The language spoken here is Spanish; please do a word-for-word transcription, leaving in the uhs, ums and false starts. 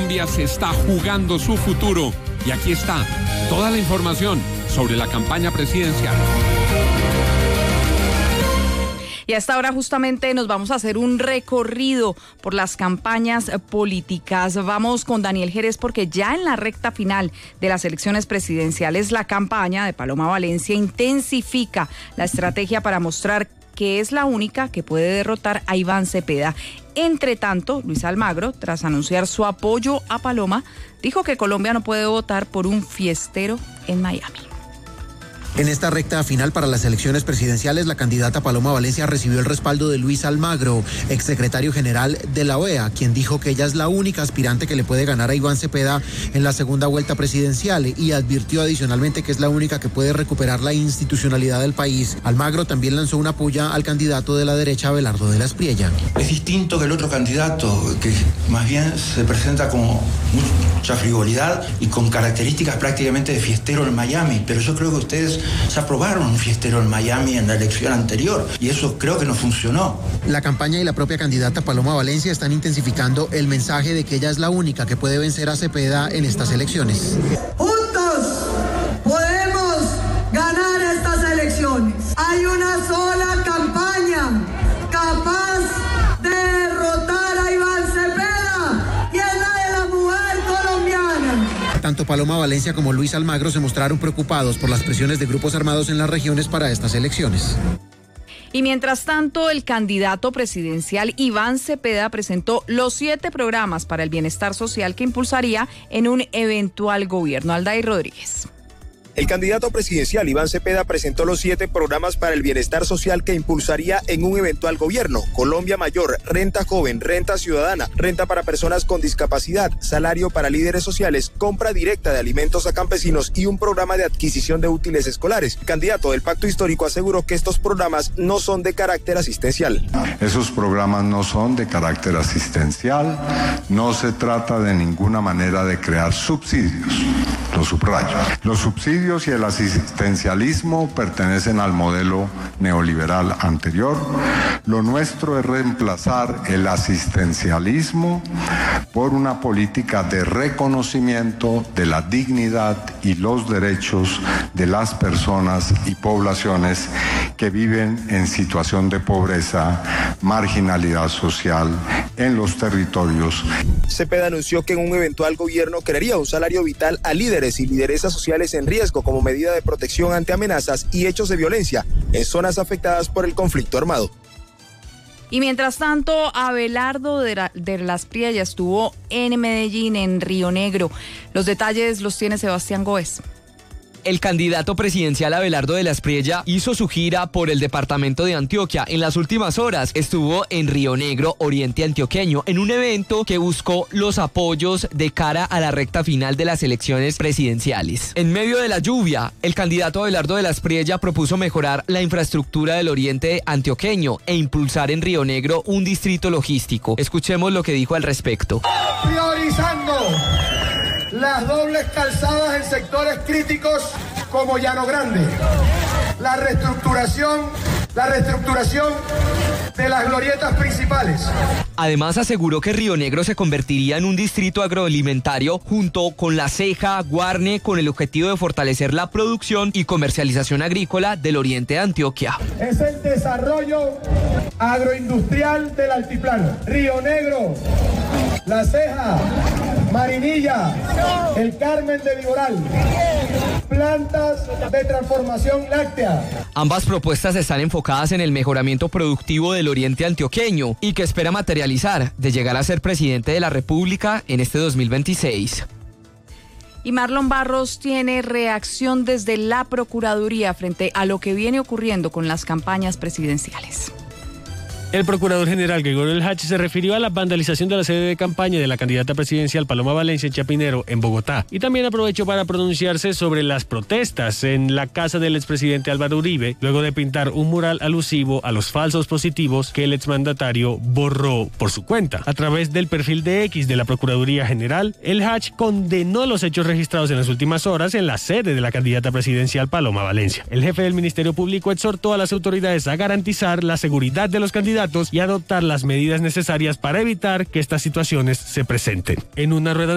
Colombia se está jugando su futuro. Y aquí está toda la información sobre la campaña presidencial. Y a esta hora justamente nos vamos a hacer un recorrido por las campañas políticas. Vamos con Daniel Jerez porque ya en la recta final de las elecciones presidenciales la campaña de Paloma Valencia intensifica la estrategia para mostrar que es la única que puede derrotar a Iván Cepeda. Entre tanto, Luis Almagro, tras anunciar su apoyo a Paloma, dijo que Colombia no puede votar por un fiestero en Miami. En esta recta final para las elecciones presidenciales, la candidata Paloma Valencia recibió el respaldo de Luis Almagro, exsecretario general de la O E A, quien dijo que ella es la única aspirante que le puede ganar a Iván Cepeda en la segunda vuelta presidencial y advirtió adicionalmente que es la única que puede recuperar la institucionalidad del país. Almagro también lanzó una puya al candidato de la derecha, Abelardo de la Espriella. Es distinto que el otro candidato, que más bien se presenta como mucha frivolidad y con características prácticamente de fiestero en Miami, pero yo creo que ustedes se aprobaron un fiestero en Miami en la elección anterior y eso creo que no funcionó. La campaña y la propia candidata Paloma Valencia están intensificando el mensaje de que ella es la única que puede vencer a Cepeda en estas elecciones. Juntos podemos ganar estas elecciones. Hay una sola campaña capaz de derrotar a Iván Cepeda y es la de la mujer colombiana. Tanto Paloma Valencia como Luis Almagro se mostraron preocupados por las presiones de grupos armados en las regiones para estas elecciones. Y mientras tanto, el candidato presidencial Iván Cepeda presentó los siete programas para el bienestar social que impulsaría en un eventual gobierno. Aldair Rodríguez. El candidato presidencial Iván Cepeda presentó los siete programas para el bienestar social que impulsaría en un eventual gobierno: Colombia Mayor, Renta Joven, Renta Ciudadana, Renta para Personas con Discapacidad, Salario para Líderes Sociales, Compra Directa de Alimentos a Campesinos y un programa de adquisición de útiles escolares. El candidato del Pacto Histórico aseguró que estos programas no son de carácter asistencial. Esos programas no son de carácter asistencial, no se trata de ninguna manera de crear subsidios, lo subrayo. Los subsidios y el asistencialismo pertenecen al modelo neoliberal anterior. Lo nuestro es reemplazar el asistencialismo por una política de reconocimiento de la dignidad y los derechos de las personas y poblaciones que viven en situación de pobreza, marginalidad social en los territorios. Cepeda anunció que en un eventual gobierno crearía un salario vital a líderes y lideresas sociales en riesgo como medida de protección ante amenazas y hechos de violencia en zonas afectadas por el conflicto armado. Y mientras tanto, Abelardo de, la, de la Espriella estuvo en Medellín, en Río Negro. Los detalles los tiene Sebastián Góez. El candidato presidencial Abelardo de la Espriella hizo su gira por el departamento de Antioquia. En las últimas horas estuvo en Río Negro, oriente antioqueño, en un evento que buscó los apoyos de cara a la recta final de las elecciones presidenciales. En medio de la lluvia, el candidato Abelardo de la Espriella propuso mejorar la infraestructura del oriente antioqueño e impulsar en Río Negro un distrito logístico. Escuchemos lo que dijo al respecto. Priorizando las dobles calzadas en sectores críticos como Llano Grande, la reestructuración, la reestructuración de las glorietas principales. Además aseguró que Río Negro se convertiría en un distrito agroalimentario junto con La Ceja, Guarne, con el objetivo de fortalecer la producción y comercialización agrícola del oriente de Antioquia. Es el desarrollo agroindustrial del altiplano. Río Negro, La Ceja, Marinilla, El Carmen de Viboral, plantas de transformación láctea. Ambas propuestas están enfocadas en el mejoramiento productivo del oriente antioqueño y que espera materializar de llegar a ser presidente de la República en este dos mil veintiséis. Y Marlon Barros tiene reacción desde la Procuraduría frente a lo que viene ocurriendo con las campañas presidenciales. El procurador general Gregorio El Hach se refirió a la vandalización de la sede de campaña de la candidata presidencial Paloma Valencia en Chapinero, en Bogotá, y también aprovechó para pronunciarse sobre las protestas en la casa del expresidente Álvaro Uribe, luego de pintar un mural alusivo a los falsos positivos que el exmandatario borró por su cuenta. A través del perfil de X de la Procuraduría General, El Hach condenó los hechos registrados en las últimas horas en la sede de la candidata presidencial Paloma Valencia. El jefe del Ministerio Público exhortó a las autoridades a garantizar la seguridad de los candidatos y adoptar las medidas necesarias para evitar que estas situaciones se presenten. En una rueda